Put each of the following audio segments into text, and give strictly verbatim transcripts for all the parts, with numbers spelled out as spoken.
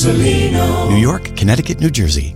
Gasolino. New York, Connecticut, New Jersey.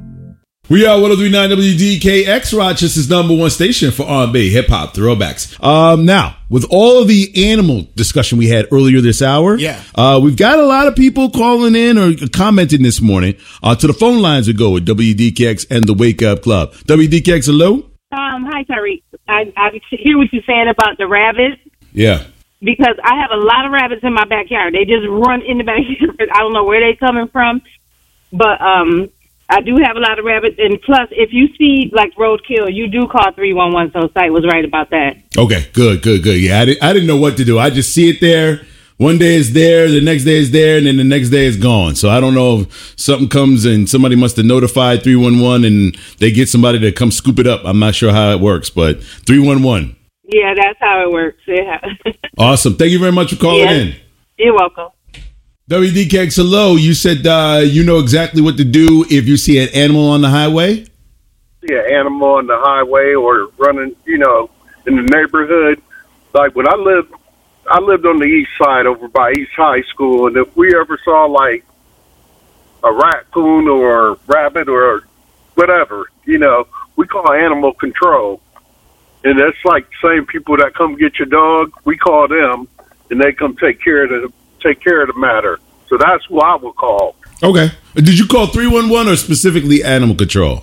We are one oh three point nine W D K X, Rochester's number one station for R and B, hip-hop, throwbacks. Um, now, with all of the animal discussion we had earlier this hour, yeah. uh, we've got a lot of people calling in or commenting this morning. Uh, to the phone lines we go with W D K X and the Wake Up Club. W D K X, hello? Um, hi, Tariq. I, I hear what you're saying about the rabbits. Yeah. Because I have a lot of rabbits in my backyard. They just run in the backyard. I don't know where they're coming from, but um. I do have a lot of rabbits, and plus, if you see, like, roadkill, you do call three one one, so Site was right about that. Okay, good, good, good. Yeah, I, did, I didn't know what to do. I just see it there. One day it's there, the next day it's there, and then the next day it's gone. So I don't know if something comes and somebody must have notified three one one, and they get somebody to come scoop it up. I'm not sure how it works, but three one one. Yeah, that's how it works. Yeah. Awesome. Thank you very much for calling yeah. in. You're welcome. W D K X, hello. You said uh, you know exactly what to do if you see an animal on the highway? See an animal on the highway or running, you know, in the neighborhood. Like when I lived, I lived on the east side over by East High School, and if we ever saw like a raccoon or a rabbit or whatever, you know, we call animal control. And that's like the same people that come get your dog, we call them, and they come take care of the take care of the matter. So that's who I would call. Okay. Did you call three one one or specifically animal control?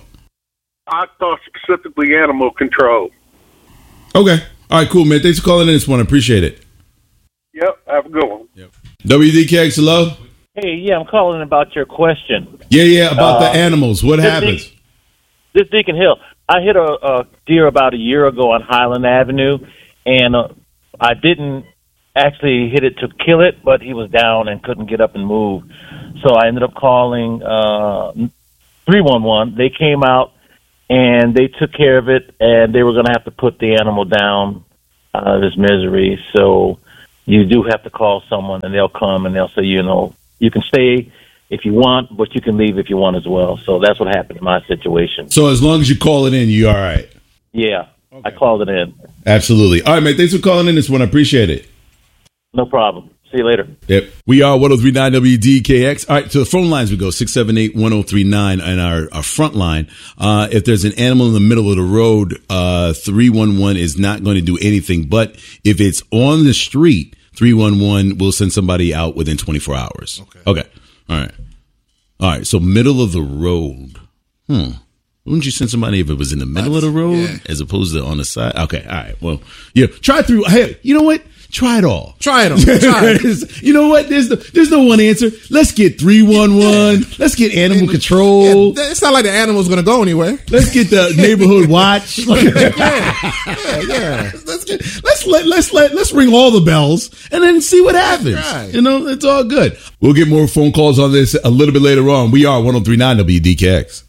I thought specifically animal control. Okay. All right, cool, man. Thanks for calling in this one. I appreciate it. Yep. Have a good one. Yep. W D K X, hello? Hey, yeah, I'm calling about your question. Yeah, yeah, about uh, the animals. What this happens? De- this Deacon Hill. I hit a, a deer about a year ago on Highland Avenue, and uh, I didn't actually hit it to kill it, but he was down and couldn't get up and move. So I ended up calling uh, three one one. They came out, and they took care of it, and they were going to have to put the animal down out of his misery. So you do have to call someone, and they'll come, and they'll say, you know, you can stay if you want, but you can leave if you want as well. So that's what happened in my situation. So as long as you call it in, you're all right? Yeah, okay. I called it in. Absolutely. All right, man, thanks for calling in this one. I appreciate it. No problem. See you later. Yep. We are one oh three point nine W D K X. All right, to the phone lines we go, six seven eight, one oh three nine, and our, our front line. Uh, if there's an animal in the middle of the road, uh, three one one is not going to do anything. But if it's on the street, three one one will send somebody out within twenty-four hours. Okay. Okay. All right. All right. So middle of the road. Hmm. Wouldn't you send somebody if it was in the middle That's, of the road yeah. as opposed to on the side? Okay. All right. Well, yeah. Try through. Hey, you know what? Try it all. Try it all. Try it. You know what? There's no, there's no one answer. Let's get three one one. Let's get animal control. Yeah, it's not like the animal's going to go anywhere. Let's get the neighborhood watch. yeah, yeah, yeah. Let's get, let's let let's let let's ring all the bells and then see what happens. Right. You know, it's all good. We'll get more phone calls on this a little bit later on. We are one oh three point nine W D K X.